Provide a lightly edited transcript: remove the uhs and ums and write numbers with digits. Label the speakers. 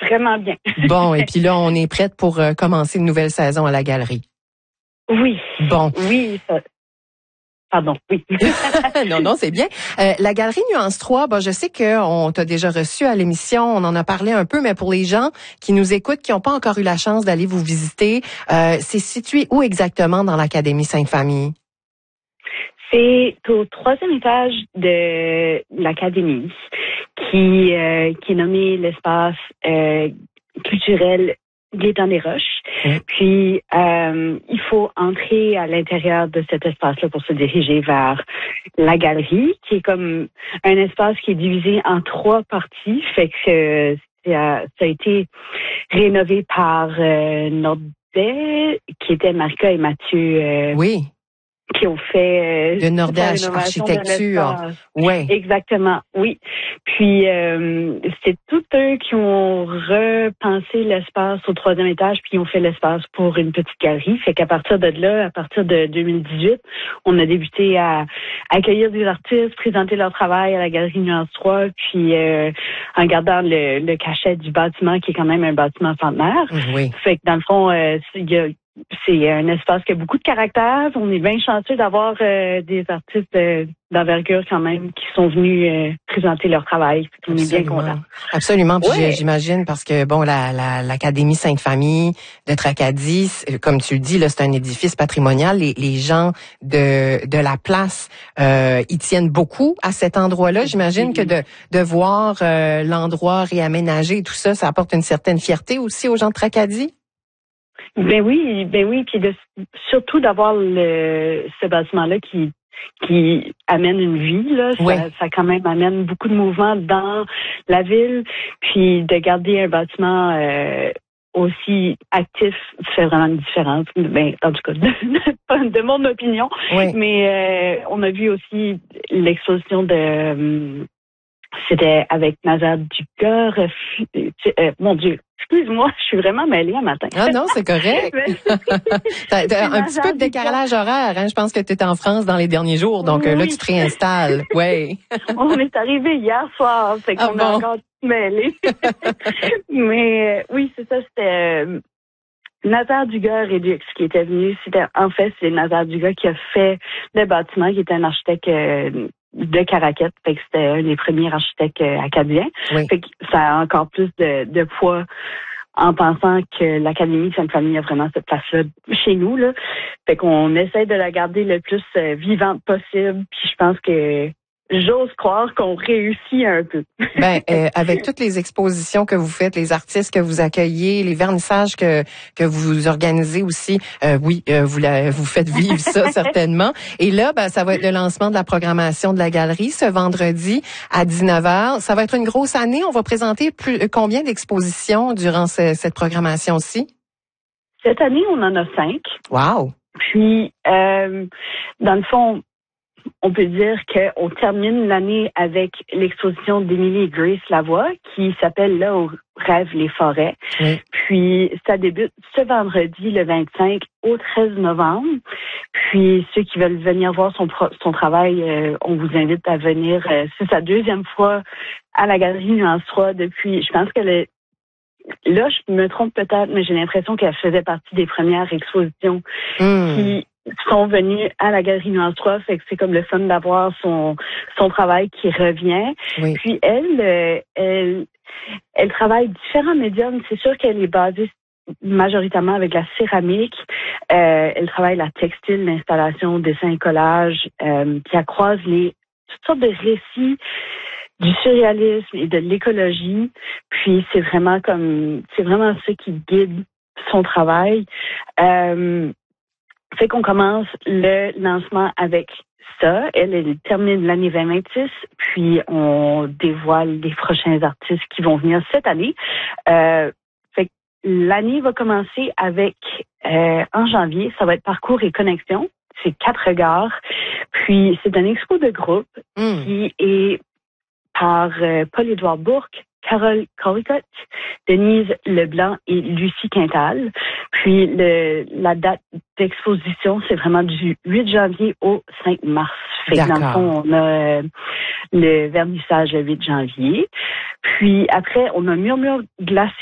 Speaker 1: vraiment bien.
Speaker 2: Bon, et puis là, on est prête pour commencer une nouvelle saison à la galerie.
Speaker 1: Oui.
Speaker 2: Bon.
Speaker 1: Oui, ça. Pardon, oui.
Speaker 2: non, c'est bien. La Galerie Nuance 3, je sais qu'on t'a déjà reçu à l'émission, on en a parlé un peu, mais pour les gens qui nous écoutent, qui n'ont pas encore eu la chance d'aller vous visiter, c'est situé où exactement dans l'Académie Sainte-Famille?
Speaker 1: C'est au 3e étage de l'Académie, qui est nommé l'espace culturel Gaétan des Roches. Puis, il faut entrer à l'intérieur de cet espace-là pour se diriger vers la galerie, qui est comme un espace qui est divisé en 3 parties. Fait que ça a été rénové par Nordet, qui était Marika et Mathieu.
Speaker 2: Oui.
Speaker 1: Qui ont fait
Speaker 2: de Nordet Architecture.
Speaker 1: Oui. Exactement, oui. Puis c'est tous eux qui ont repensé l'espace au 3e étage, puis ils ont fait l'espace pour une petite galerie. Fait qu'à partir de là, à partir de 2018, on a débuté à accueillir des artistes, présenter leur travail à la Galerie Nuance 3, puis en gardant le cachet du bâtiment, qui est quand même un bâtiment centenaire.
Speaker 2: Oui.
Speaker 1: Fait que dans le fond, c'est un espace qui a beaucoup de caractère. On est bien chanceux d'avoir des artistes d'envergure quand même qui sont venus présenter leur travail. On est bien contents.
Speaker 2: Absolument. Puis j'imagine parce que l'Académie Sainte-Famille de Tracadie, comme tu le dis, là, c'est un édifice patrimonial. Les gens de la place ils tiennent beaucoup à cet endroit-là. J'imagine que de voir l'endroit réaménagé et tout ça, ça apporte une certaine fierté aussi aux gens de Tracadie.
Speaker 1: Ben oui, puis surtout d'avoir ce bâtiment-là qui amène une vie, là, ça quand même amène beaucoup de mouvement dans la ville, puis de garder un bâtiment aussi actif fait vraiment une différence. Ben, en tout cas, de mon opinion.
Speaker 2: Oui.
Speaker 1: Mais on a vu aussi l'exposition c'était avec Nazar Dugas. Mon Dieu, excuse-moi, je suis vraiment mêlée un matin.
Speaker 2: Ah non, c'est correct. T'as un petit peu de décalage horaire. Hein? Je pense que tu étais en France dans les derniers jours, donc là, tu te réinstalles. Oui.
Speaker 1: On est arrivé hier soir, fait qu'on a encore mêlé. Mais oui, c'est ça, c'était Nazar Dugas Redux qui était venu. C'est Nazar Dugas qui a fait le bâtiment, qui était un architecte de Caraquette, fait que c'était un des premiers architectes acadiens.
Speaker 2: Oui.
Speaker 1: Fait que ça a encore plus de poids en pensant que l'Académie Sainte-Famille a vraiment cette place-là chez nous, là. Fait qu'on essaie de la garder le plus vivante possible, puis je pense que j'ose croire qu'on réussit un peu.
Speaker 2: Avec toutes les expositions que vous faites, les artistes que vous accueillez, les vernissages que vous organisez aussi, vous faites vivre ça certainement. Et là, ça va être le lancement de la programmation de la galerie ce vendredi à 19h. Ça va être une grosse année. On va présenter combien d'expositions durant cette programmation-ci?
Speaker 1: Cette année, on en a 5.
Speaker 2: Wow!
Speaker 1: Puis, dans le fond, on peut dire qu'on termine l'année avec l'exposition d'Émilie et Grace Lavoie qui s'appelle Là où rêvent les forêts.
Speaker 2: Oui.
Speaker 1: Puis ça débute ce vendredi, le 25 au 13 novembre. Puis ceux qui veulent venir voir son travail, on vous invite à venir. C'est sa 2e fois à la Galerie Nuance 3 depuis, je pense qu'elle là, je me trompe peut-être, mais j'ai l'impression qu'elle faisait partie des premières expositions qui sont venus à la Galerie Nuance 3, fait que c'est comme le fun d'avoir son travail qui revient.
Speaker 2: Oui.
Speaker 1: Puis elle travaille différents médiums. C'est sûr qu'elle est basée majoritairement avec la céramique. Elle travaille la textile, l'installation, dessin et collage, qui accroise toutes sortes de récits du surréalisme et de l'écologie. Puis c'est vraiment ça qui guide son travail. Fait qu'on commence le lancement avec ça. Elle termine l'année 2026, puis on dévoile les prochains artistes qui vont venir cette année. Fait que l'année va commencer avec, en janvier, ça va être Parcours et Connexion. C'est 4 regards. Puis c'est un expo de groupe qui est par Paul-Édouard Bourque, Carole Collicott, Denise Leblanc et Lucie Quintal. Puis la date d'exposition, c'est vraiment du 8 janvier au 5 mars. Fait que dans le fond, on a le vernissage le 8 janvier. Puis après, on a Murmure glacé